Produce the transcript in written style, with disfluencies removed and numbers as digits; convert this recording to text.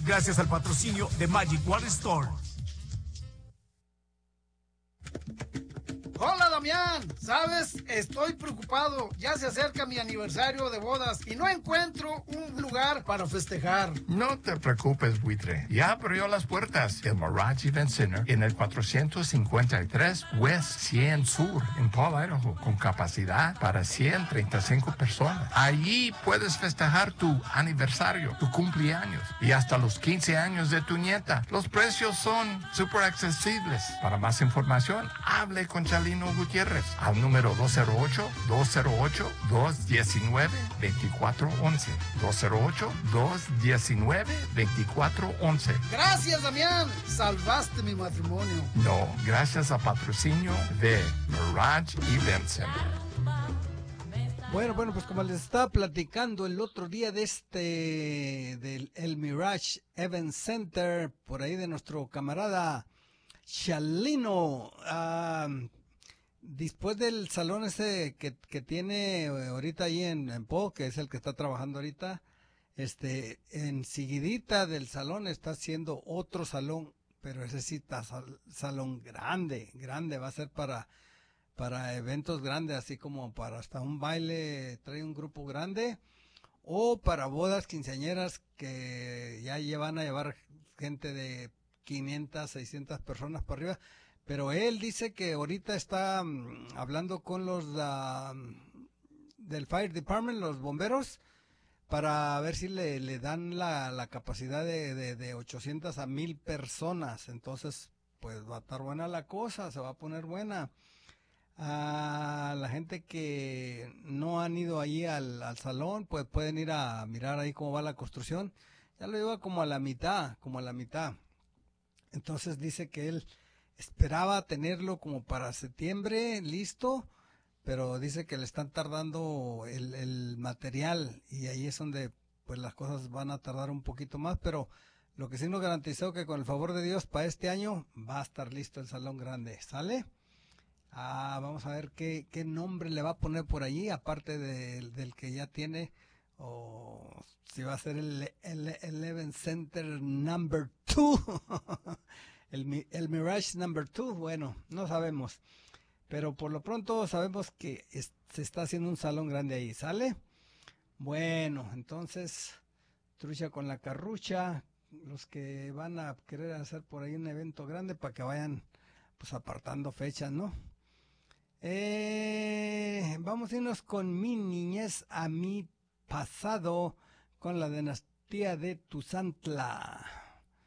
gracias al patrocinio de Magic Water Store. Hola, Damián. ¿Sabes? Estoy preocupado. Ya se acerca mi aniversario de bodas y no encuentro un lugar para festejar. No te preocupes, buitre. Ya abrió las puertas. El Mirage Event Center en el 453 West 100 Sur en Paul, Idaho, con capacidad para 135 personas. Allí puedes festejar tu aniversario, tu cumpleaños y hasta los 15 años de tu nieta. Los precios son súper accesibles. Para más información, hable con Chalino Gutiérrez al número 208-219-2411. 208-219-2411. Gracias, Damián. Salvaste mi matrimonio. No, gracias al patrocinio de Mirage Event Center. Bueno, pues como les estaba platicando el otro día del el Mirage Event Center, por ahí de nuestro camarada Chalino, después del salón ese que tiene ahorita ahí en Po, que es el que está trabajando ahorita, enseguidita del salón está haciendo otro salón, pero ese sí está salón grande, va a ser para eventos grandes, así como para hasta un baile, trae un grupo grande, o para bodas quinceañeras que ya van a llevar gente de 500, 600 personas para arriba. Pero él dice que ahorita está hablando con los del Fire Department, los bomberos, para ver si le dan la capacidad de 800 a 1000 personas. Entonces, pues va a estar buena la cosa, se va a poner buena. A la gente que no han ido ahí al salón, pues pueden ir a mirar ahí cómo va la construcción. Ya lo lleva como a la mitad. Entonces dice que él esperaba tenerlo como para septiembre listo, pero dice que le están tardando el material y ahí es donde pues las cosas van a tardar un poquito más, pero lo que sí nos garantizó que con el favor de Dios para este año va a estar listo el salón grande. ¿Sale? Vamos a ver qué nombre le va a poner por allí, aparte del que ya tiene, o si va a ser el Event Center Number 2. El Mirage Number 2, bueno, no sabemos. Pero por lo pronto sabemos que se está haciendo un salón grande ahí, ¿sale? Bueno, entonces, trucha con la carrucha, los que van a querer hacer por ahí un evento grande para que vayan pues apartando fechas, ¿no? Vamos a irnos con mi niñez a mi pasado, con la dinastía de Tuzantla.